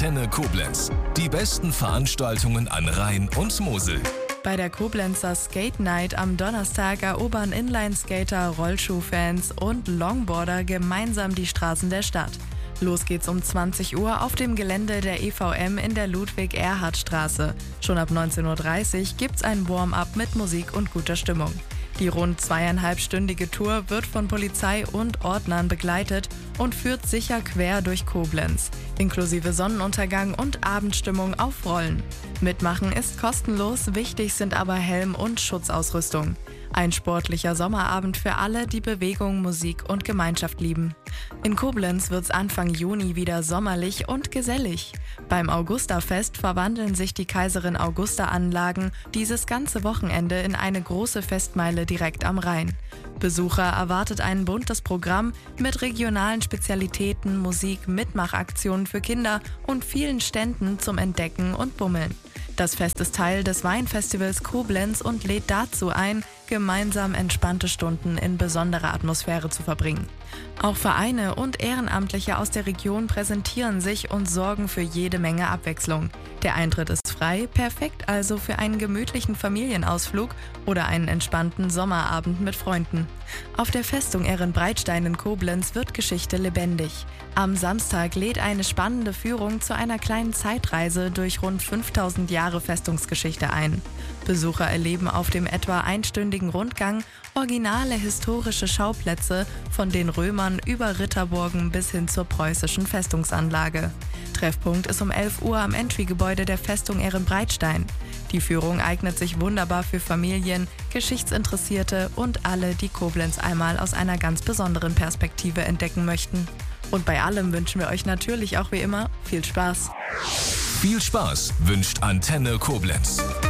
Antenne Koblenz. Die besten Veranstaltungen an Rhein und Mosel. Bei der Koblenzer Skate Night am Donnerstag erobern Inlineskater, Rollschuhfans und Longboarder gemeinsam die Straßen der Stadt. Los geht's um 20 Uhr auf dem Gelände der EVM in der Ludwig-Erhard-Straße. Schon ab 19:30 Uhr gibt's ein Warm-up mit Musik und guter Stimmung. Die rund 2,5-stündige Tour wird von Polizei und Ordnern begleitet und führt sicher quer durch Koblenz, inklusive Sonnenuntergang und Abendstimmung auf Rollen. Mitmachen ist kostenlos, wichtig sind aber Helm und Schutzausrüstung. Ein sportlicher Sommerabend für alle, die Bewegung, Musik und Gemeinschaft lieben. In Koblenz wird's Anfang Juni wieder sommerlich und gesellig. Beim Augustafest verwandeln sich die Kaiserin-Augusta-Anlagen dieses ganze Wochenende in eine große Festmeile direkt am Rhein. Besucher erwartet ein buntes Programm mit regionalen Spezialitäten, Musik, Mitmachaktionen für Kinder und vielen Ständen zum Entdecken und Bummeln. Das Fest ist Teil des Weinfestivals Koblenz und lädt dazu ein, gemeinsam entspannte Stunden in besonderer Atmosphäre zu verbringen. Auch Vereine und Ehrenamtliche aus der Region präsentieren sich und sorgen für jede Menge Abwechslung. Der Eintritt ist frei, perfekt also für einen gemütlichen Familienausflug oder einen entspannten Sommerabend mit Freunden. Auf der Festung Ehrenbreitstein in Koblenz wird Geschichte lebendig. Am Samstag lädt eine spannende Führung zu einer kleinen Zeitreise durch rund 5000 Jahre Festungsgeschichte ein. Besucher erleben auf dem etwa einstündigen Rundgang originale historische Schauplätze von den Römern über Ritterburgen bis hin zur preußischen Festungsanlage. Treffpunkt ist um 11 Uhr am Entry-Gebäude der Festung Ehrenbreitstein. Die Führung eignet sich wunderbar für Familien, Geschichtsinteressierte und alle, die Koblenz einmal aus einer ganz besonderen Perspektive entdecken möchten. Und bei allem wünschen wir euch natürlich auch wie immer viel Spaß. Viel Spaß wünscht Antenne Koblenz.